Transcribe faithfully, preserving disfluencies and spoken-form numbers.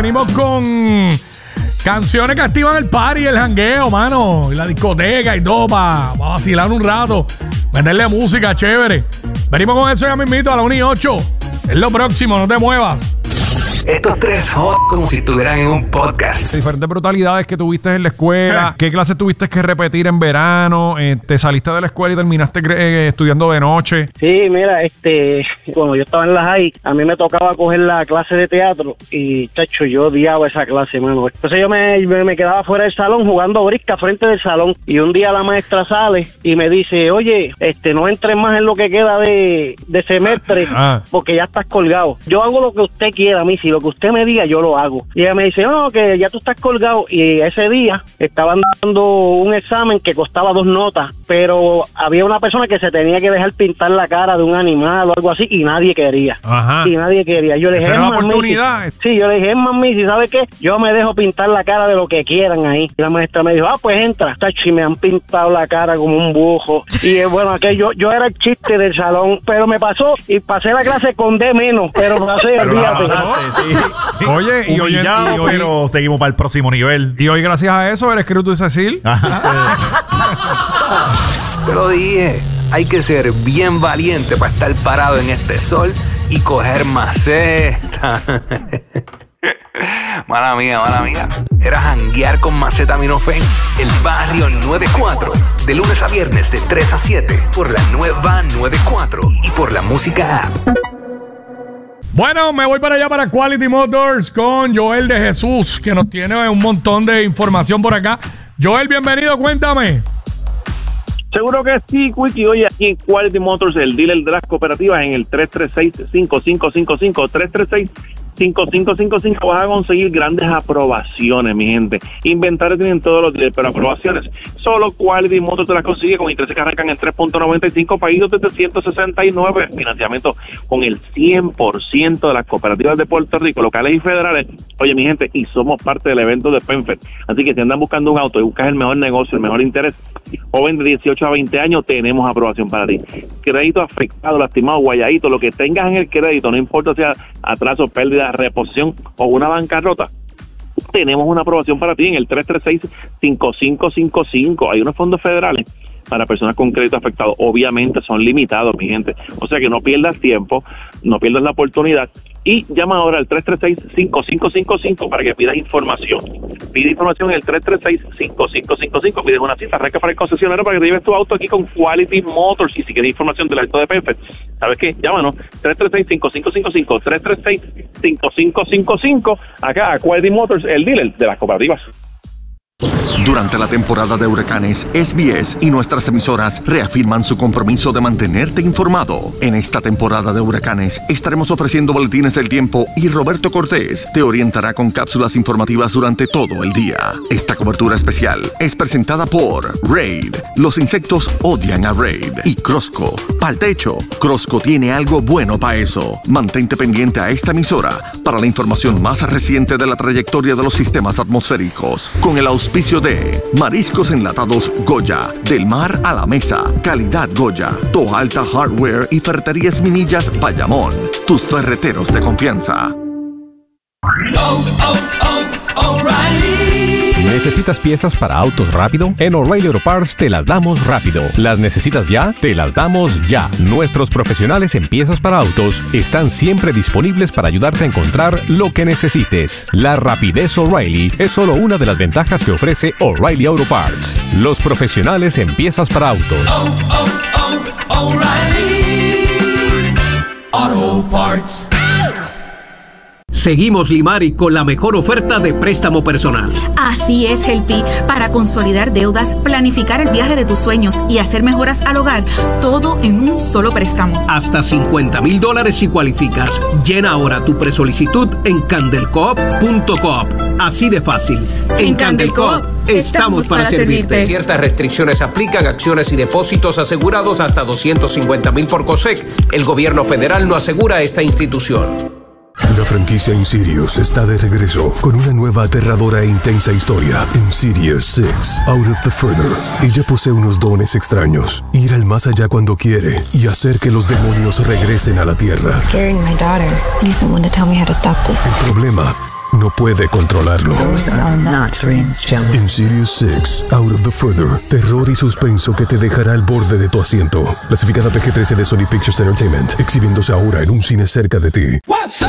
venimos con canciones que activan el party, el jangueo, mano, y la discoteca y todo para pa vacilar un rato, meterle música chévere. Venimos con eso ya mismito a la una y ocho. Es lo próximo, no te muevas. Estos tres hot como si estuvieran en un podcast. Diferentes brutalidades que tuviste en la escuela. ¿Qué clases tuviste que repetir en verano? Eh, ¿Te saliste de la escuela y terminaste eh, estudiando de noche? Sí, mira, este, cuando yo estaba en la high, a mí me tocaba coger la clase de teatro y, chacho, yo odiaba esa clase, mano. Entonces yo me, me, me quedaba fuera del salón jugando brisca frente del salón y un día la maestra sale y me dice, oye, este, no entres más en lo que queda de, de semestre ah. porque ya estás colgado. Yo hago lo que usted quiera, a mí, si lo que usted me diga, yo lo hago. Y ella me dice, no, que ya tú estás colgado. Y ese día estaban dando un examen que costaba dos notas, pero había una persona que se tenía que dejar pintar la cara de un animal o algo así, y nadie quería. Ajá. Y nadie quería. Yo le dije, esa era la oportunidad. Si, sí, yo le dije, mami, si ¿sabe qué? Yo me dejo pintar la cara de lo que quieran ahí. Y la maestra me dijo, ah, pues entra. Tacho, y me han pintado la cara como un bujo. Y bueno, que yo, yo era el chiste del salón, pero me pasó y pasé la clase con D menos, pero pasé, olvídate. Sí. Oye, y hoy, Humillado, y hoy, pero seguimos para el próximo nivel. Y hoy, gracias a eso, eres Cruz Cecil. Pero dije, hay que ser bien valiente para estar parado en este sol y coger maceta. Mala mía, mala mía. Era janguear con Macetaminofen, el barrio noventa y cuatro. De lunes a viernes de tres a siete por la nueva noventa y cuatro y por la música app. Bueno, me voy para allá para Quality Motors con Joel de Jesús, que nos tiene un montón de información por acá. Joel, bienvenido, cuéntame. Seguro que sí, Quickie. Hoy aquí en Quality Motors, el dealer de las cooperativas, en el tres tres seis, cinco cinco cinco cinco, tres tres seis, cinco cinco cinco cinco vas a conseguir grandes aprobaciones, mi gente. Inventarios tienen todos los días, pero aprobaciones solo Quality Motors te las consigue con intereses que arrancan en tres punto noventa y cinco, pagos desde ciento sesenta y nueve, financiamiento con el cien por ciento de las cooperativas de Puerto Rico, locales y federales. Oye, mi gente, y somos parte del evento de PenFed, así que si andan buscando un auto y buscas el mejor negocio, el mejor interés, joven de dieciocho a veinte años, tenemos aprobación para ti. Crédito afectado, lastimado, guayadito, lo que tengas en el crédito, no importa si atraso, pérdida, reposición o una bancarrota, tenemos una aprobación para ti en el tres tres seis, cinco cinco cinco cinco. Hay unos fondos federales para personas con crédito afectado. Obviamente son limitados, mi gente. O sea que no pierdas tiempo, no pierdas la oportunidad. Y llama ahora al tres tres seis, cinco cinco cinco cinco para que pidas información. Pide información en el tres tres seis, cinco cinco cinco cinco. Pides una cita, arranca para el concesionario para que te lleves tu auto aquí con Quality Motors. Y si quieres información del alto de PenFed, ¿sabes qué? Llámanos, tres tres seis, cinco cinco cinco cinco, tres tres seis, cinco cinco cinco cinco, acá a Quality Motors, el dealer de las cooperativas. Durante la temporada de huracanes, S B S y nuestras emisoras reafirman su compromiso de mantenerte informado. En esta temporada de huracanes estaremos ofreciendo boletines del tiempo y Roberto Cortés te orientará con cápsulas informativas durante todo el día. Esta cobertura especial es presentada por Raid. Los insectos odian a Raid. Y Crosco. Pa'l techo, Crosco tiene algo bueno para eso. Mantente pendiente a esta emisora para la información más reciente de la trayectoria de los sistemas atmosféricos. Con el auspicio de Mariscos Enlatados Goya, del mar a la mesa, calidad Goya, Toa Alta Hardware y Ferreterías Minillas Bayamón, tus ferreteros de confianza. Oh, oh, oh, O'Reilly. ¿Necesitas piezas para autos rápido? En O'Reilly Auto Parts te las damos rápido. ¿Las necesitas ya? Te las damos ya. Nuestros profesionales en piezas para autos están siempre disponibles para ayudarte a encontrar lo que necesites. La rapidez O'Reilly es solo una de las ventajas que ofrece O'Reilly Auto Parts. Los profesionales en piezas para autos. Oh, oh, oh, O'Reilly Auto Parts. Seguimos Limari con la mejor oferta de préstamo personal. Así es, Helpi. Para consolidar deudas, planificar el viaje de tus sueños y hacer mejoras al hogar, todo en un solo préstamo. Hasta cincuenta mil dólares si cualificas. Llena ahora tu presolicitud en candelcoop punto coop. Así de fácil. En, en Candelcoop estamos para, para servirte. servirte. Ciertas restricciones aplican, acciones y depósitos asegurados hasta doscientos cincuenta mil por COSEC. El gobierno federal no asegura esta institución. La franquicia Insidious está de regreso con una nueva aterradora e intensa historia. Insidious seis, Out of the Further. Ella posee unos dones extraños. Ir al más allá cuando quiere y hacer que los demonios regresen a la Tierra. Scaring my daughter. Need someone to tell me how to stop this. El problema no puede controlarlo. En Sirius seis, Out of the Further, terror y suspenso que te dejará al borde de tu asiento. Clasificada P G trece de Sony Pictures Entertainment, exhibiéndose ahora en un cine cerca de ti. What's up?